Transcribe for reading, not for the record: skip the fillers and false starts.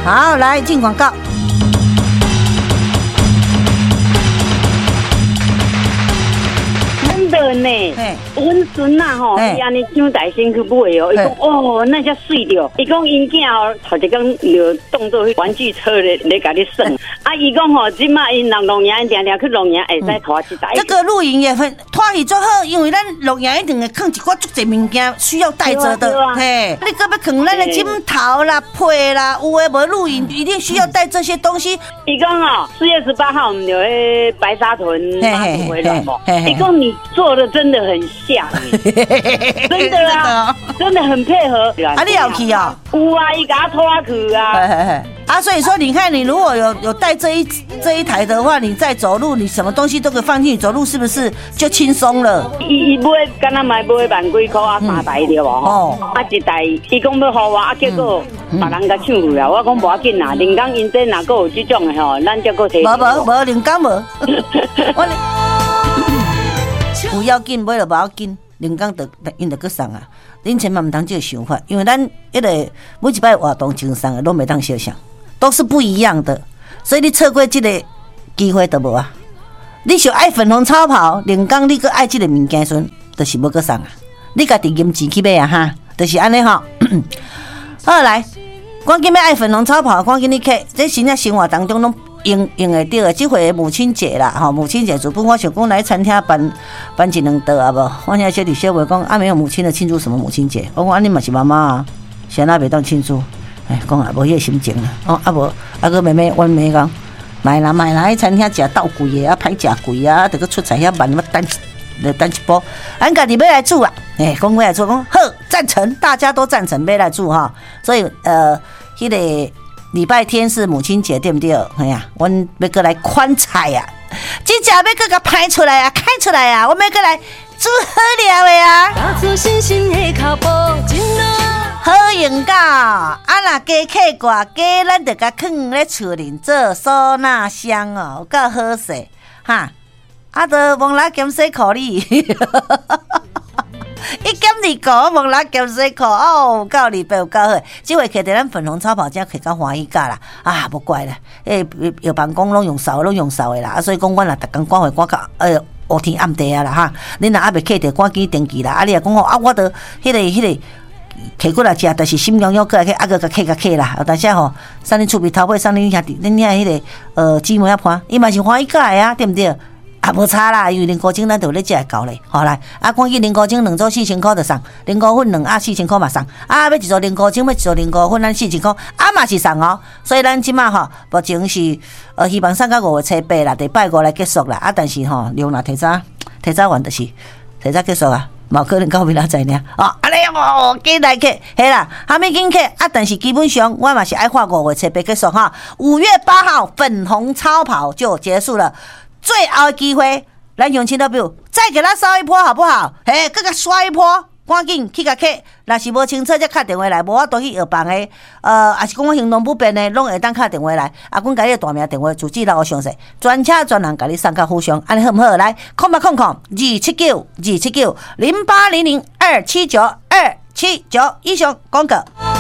好，来进广告。 真的呢，阮孙啊吼，伊安尼上大身去买哦，伊讲哦，那才水着。伊讲因囝哦，头一工就当做玩具车咧甲你耍。啊，伊讲吼，即马因人龙岩定定去龙岩会使拖一台。 这个露营也很拖去最好，因为咱龙岩一定会放一寡足侪物件需要带着的。嘿，你搁要放咱的枕头啦、被啦，有诶无露营一定需要带这些东西。 伊讲哦，4月18号我们就去白沙屯妈祖回来嘛。伊讲你做的真的很像，真的啊，真的很配合。 啊，你有去啊？ 有啊，伊甲我拖去啊。 啊，所以说你看，你如果有带这一台的话，你再走路，你什么东西都可以放进去，走路是不是就轻松了？ 伊买，敢若买万几块啊，3台对无？哦，啊一台，伊讲要互我，啊结果别人甲抢去了，我讲无要紧啦，人工因这若个有这种的吼，咱才个提。 无，人工无。有要紧，买就无要紧，人工就因就去送啊。恁千万唔通这个想法，因为咱一个每一摆活动前送的拢袂当相像，都是不一样的，所以你错过这个机会都无啊。你想爱粉红超跑，人工你搁爱这个物件时，就是要去送啊。你家己银钱去买啊哈，就是安尼吼。好来，赶紧要爱粉红超跑，赶紧你去，这真正生活当中拢。用会到的，这回母亲节啦，吼，母亲节主本我想讲来餐厅办一两道啊无，我听小弟小妹讲啊，没有母亲的庆祝什么母亲节？我讲啊，你嘛是妈妈啊，谁那袂当庆祝？哎，讲啊，无迄个心情啦。哦，啊无，啊个妹妹，阮妹讲，买啦，喺餐厅食倒贵的啊，歹食贵啊，得个出菜遐慢，要等一波。俺家己要来煮啊，哎，讲要来煮，讲好赞成，大家都赞成要来煮哈。所以迄个。礼拜天是母亲节，对不对？哎呀，我们要过来宽菜呀，这家要过个拍出来啊，开出来啊，我们要过来煮好料的呀。好用到啊！若鸡客挂鸡，咱就甲放咧厝里做唢呐香哦，有够好势哈！啊，都忘啦减洗裤哩。一减2个，忘啦减4个哦，够礼拜有够好。这回摕在咱粉红超跑真摕到欢喜甲啦，啊，无怪啦，药房讲拢用扫的啦，啊，所以讲阮若逐工赶回赶到乌天暗地啊啦哈，恁若还袂摕着赶紧登记啦，啊，你若讲啊，我着迄个。摕过来食，但是心痒痒过来去，啊个甲摕啦。但是吼，送恁厝边头尾，送恁兄弟，恁遐迄个姊妹啊伴，伊嘛是欢喜甲的啊，对不对？啊，无差啦，因为零古精咱就咧食搞咧，好来，啊，赶紧零古精2组4000块就送，零股粉2盒4000块嘛送，啊，要一组零古精，要一組零股粉咱4000塊，啊嘛是送哦。所以咱即马吼，目前是希望送到5月初8啦，第拜5来结束啦。啊，但是吼，量若提早完就是提早结束啊。冇可能到明仔载呢，哦，安尼哦，紧来去，系啦，还没紧去啊，但是基本上我嘛是爱画5月初8结束哈，5月8号粉红超跑就结束了，最后的机会，咱用亲到表再给他烧一波好不好？嘿，搁甲刷一波。赶紧去甲客，若是无清楚，则敲电话来，无我都去药房的，也是讲我行动不便的，拢会当敲电话来。啊，阮甲你大名电话，主机留我详细，专车专人甲你送到府上，安尼好唔好？来，27928002800以上广告。